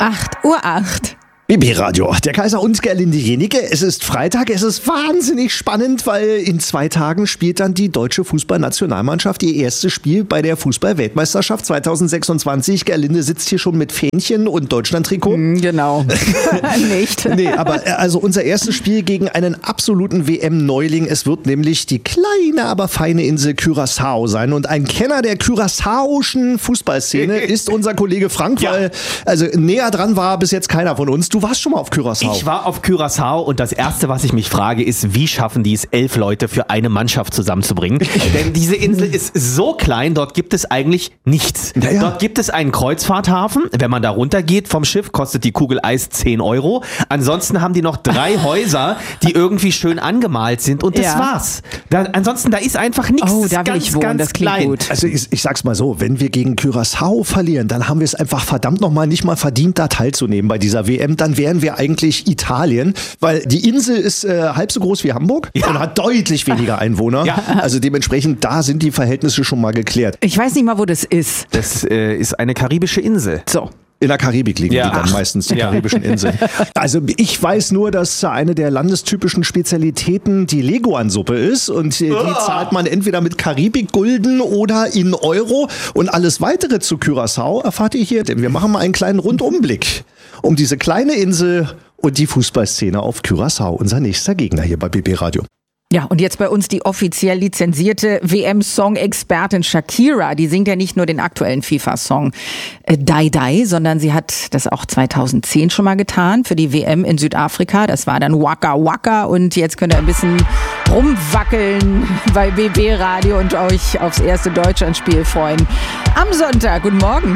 8:08 Uhr. BB Radio, der Kaiser und Gerlinde Jenike. Es ist Freitag, es ist wahnsinnig spannend, weil in 2 Tagen spielt dann die deutsche Fußballnationalmannschaft ihr erstes Spiel bei der Fußball-Weltmeisterschaft 2026. Gerlinde sitzt hier schon mit Fähnchen und Deutschland-Trikot. Genau. Nicht. Nee, aber also unser erstes Spiel gegen einen absoluten WM-Neuling. Es wird nämlich die kleine, aber feine Insel Curaçao sein. Und ein Kenner der curaçaoischen Fußballszene ist unser Kollege Frank, weil also näher dran war bis jetzt keiner von uns. Du warst schon mal auf Curaçao. Ich war auf Curaçao und das Erste, was ich mich frage, ist, wie schaffen die es, 11 Leute für eine Mannschaft zusammenzubringen? Denn diese Insel ist so klein, dort gibt es eigentlich nichts. Ja. Dort gibt es einen Kreuzfahrthafen. Wenn man da runtergeht vom Schiff, kostet die Kugel Eis 10 €. Ansonsten haben die noch 3 Häuser, die irgendwie schön angemalt sind und das war's. Ansonsten, da ist einfach nichts. Oh, da will ich wohnen, das klingt klein. gut. Also ich sag's mal so, wenn wir gegen Curaçao verlieren, dann haben wir es einfach verdammt nochmal nicht mal verdient, da teilzunehmen bei dieser WM. Dann wären wir eigentlich Italien, weil die Insel ist halb so groß wie Hamburg und hat deutlich weniger Einwohner. Ja. Also dementsprechend, da sind die Verhältnisse schon mal geklärt. Ich weiß nicht mal, wo das ist. Das ist eine karibische Insel. So. In der Karibik liegen die dann meistens, die karibischen Inseln. Also ich weiß nur, dass eine der landestypischen Spezialitäten die Leguan-Suppe ist und die zahlt man entweder mit Karibik-Gulden oder in Euro und alles weitere zu Curaçao erfahrt ihr hier, denn wir machen mal einen kleinen Rundumblick um diese kleine Insel und die Fußballszene auf Curaçao, unser nächster Gegner hier bei BB Radio. Ja, und jetzt bei uns die offiziell lizenzierte WM-Song-Expertin Shakira. Die singt ja nicht nur den aktuellen FIFA-Song Die Die, sondern sie hat das auch 2010 schon mal getan für die WM in Südafrika. Das war dann Waka Waka und jetzt könnt ihr ein bisschen rumwackeln bei BB Radio und euch aufs erste Deutschlandspiel freuen. Am Sonntag. Guten Morgen.